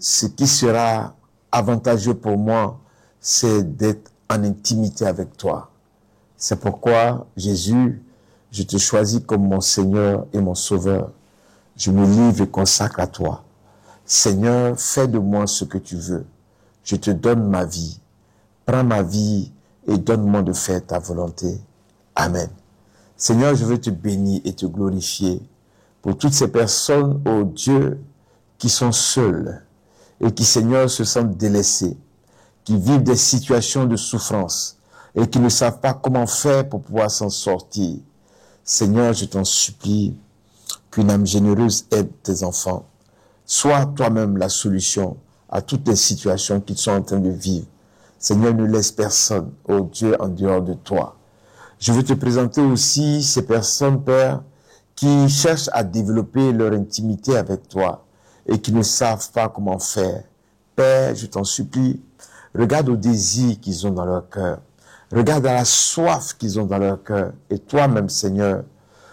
ce qui sera avantageux pour moi, c'est d'être en intimité avec toi. C'est pourquoi, Jésus, je te choisis comme mon Seigneur et mon Sauveur. Je me livre et consacre à toi. Seigneur, fais de moi ce que tu veux. Je te donne ma vie. Prends ma vie et donne-moi de faire ta volonté. Amen. Seigneur, je veux te bénir et te glorifier pour toutes ces personnes, ô Dieu, qui sont seules et qui, Seigneur, se sentent délaissées, qui vivent des situations de souffrance et qui ne savent pas comment faire pour pouvoir s'en sortir. Seigneur, je t'en supplie qu'une âme généreuse aide tes enfants. Sois toi-même la solution à toutes les situations qu'ils sont en train de vivre. Seigneur, ne laisse personne, ô Dieu, en dehors de toi. Je veux te présenter aussi ces personnes, Père, qui cherchent à développer leur intimité avec toi et qui ne savent pas comment faire. Père, je t'en supplie, regarde au désir qu'ils ont dans leur cœur. Regarde à la soif qu'ils ont dans leur cœur. Et toi-même, Seigneur,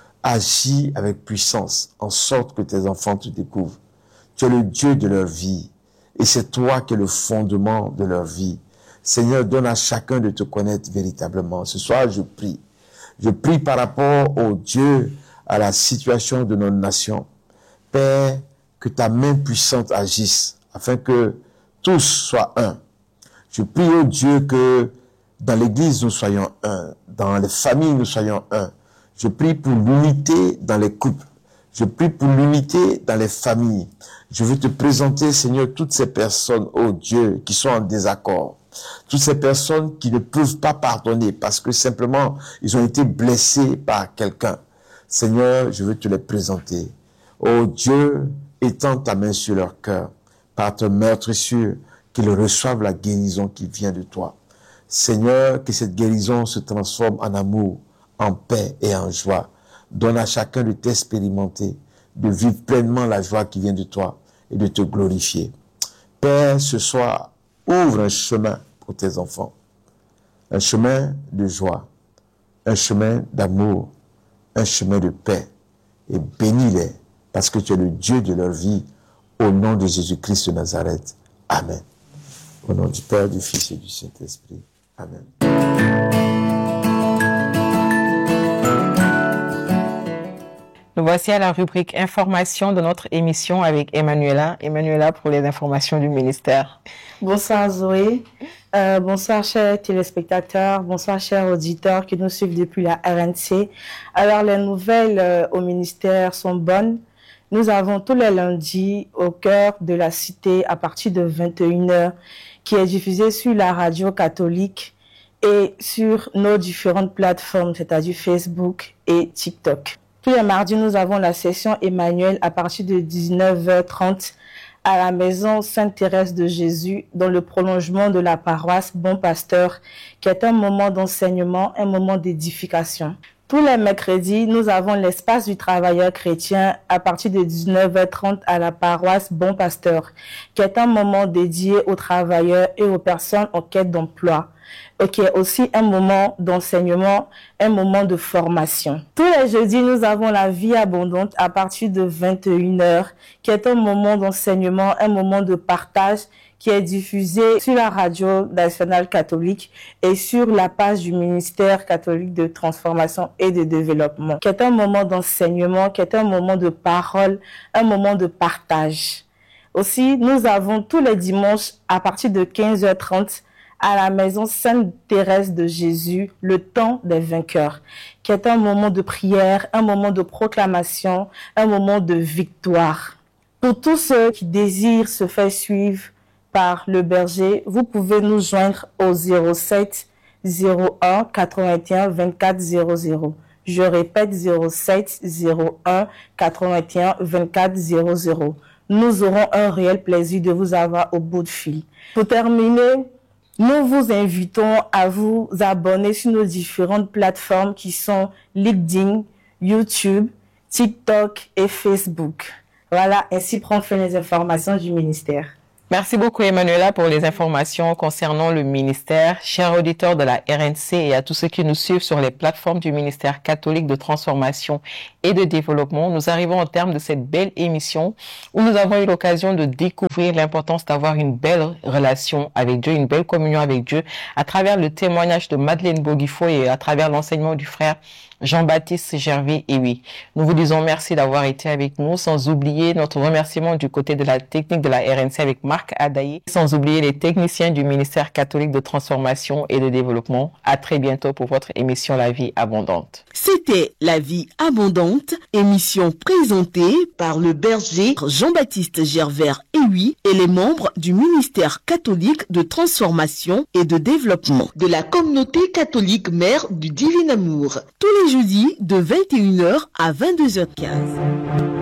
agis avec puissance, en sorte que tes enfants te découvrent. Tu es le Dieu de leur vie. Et c'est toi qui es le fondement de leur vie. Seigneur, donne à chacun de te connaître véritablement. Ce soir, je prie. Je prie par rapport au Dieu, à la situation de notre nation. Père, que ta main puissante agisse, afin que tous soient un. Je prie au Dieu que dans l'église nous soyons un, dans les familles nous soyons un. Je prie pour l'unité dans les couples. Je prie pour l'unité dans les familles. Je veux te présenter, Seigneur, toutes ces personnes, ô Dieu, qui sont en désaccord. Toutes ces personnes qui ne peuvent pas pardonner parce que simplement, ils ont été blessés par quelqu'un. Seigneur, je veux te les présenter. Ô Dieu, étends ta main sur leur cœur. Par ton meurtrissure, qu'ils reçoivent la guérison qui vient de toi. Seigneur, que cette guérison se transforme en amour, en paix et en joie. Donne à chacun de t'expérimenter, de vivre pleinement la joie qui vient de toi et de te glorifier. Père, ce soir, ouvre un chemin pour tes enfants. Un chemin de joie, un chemin d'amour, un chemin de paix. Et bénis-les parce que tu es le Dieu de leur vie. Au nom de Jésus-Christ de Nazareth. Amen. Au nom du Père, du Fils et du Saint-Esprit. Amen. Nous voici à la rubrique information de notre émission avec Emmanuela. Emmanuela pour les informations du ministère. Bonsoir Zoé, bonsoir chers téléspectateurs, bonsoir chers auditeurs qui nous suivent depuis la RNC. Alors les nouvelles au ministère sont bonnes. Nous avons tous les lundis au cœur de la cité à partir de 21h qui est diffusé sur la radio catholique et sur nos différentes plateformes, c'est-à-dire Facebook et TikTok. Tous les mardis, nous avons la session Emmanuel à partir de 19h30 à la maison Sainte-Thérèse de Jésus dans le prolongement de la paroisse Bon Pasteur qui est un moment d'enseignement, un moment d'édification. Tous les mercredis, nous avons l'espace du travailleur chrétien à partir de 19h30 à la paroisse Bon Pasteur, qui est un moment dédié aux travailleurs et aux personnes en quête d'emploi, et qui est aussi un moment d'enseignement, un moment de formation. Tous les jeudis, nous avons la vie abondante à partir de 21h, qui est un moment d'enseignement, un moment de partage, qui est diffusé sur la radio nationale catholique et sur la page du ministère catholique de transformation et de développement, qui est un moment d'enseignement, qui est un moment de parole, un moment de partage. Aussi, nous avons tous les dimanches à partir de 15h30 à la maison Sainte-Thérèse de Jésus, le temps des vainqueurs, qui est un moment de prière, un moment de proclamation, un moment de victoire. Pour tous ceux qui désirent se faire suivre par le berger, vous pouvez nous joindre au 07 01 81 24 00. Je répète 07 01 81 24 00. Nous aurons un réel plaisir de vous avoir au bout de fil. Pour terminer, nous vous invitons à vous abonner sur nos différentes plateformes qui sont LinkedIn, YouTube, TikTok et Facebook. Voilà, ainsi prend fin les informations du ministère. Merci beaucoup Emmanuela pour les informations concernant le ministère. Chers auditeurs de la RNC et à tous ceux qui nous suivent sur les plateformes du ministère catholique de transformation et de développement, nous arrivons au terme de cette belle émission où nous avons eu l'occasion de découvrir l'importance d'avoir une belle relation avec Dieu, une belle communion avec Dieu à travers le témoignage de Madeleine Boguifo et à travers l'enseignement du frère Jean-Baptiste Gervais. Et oui, nous vous disons merci d'avoir été avec nous, sans oublier notre remerciement du côté de la technique de la RNC avec Marc Adaye, sans oublier les techniciens du ministère catholique de transformation et de développement. À très bientôt pour votre émission La Vie Abondante. C'était La Vie Abondante, émission présentée par le berger Jean-Baptiste Gervais et les membres du ministère catholique de transformation et de développement de la communauté catholique Mère du Divin Amour. Tous les jeudis de 21h à 22h15.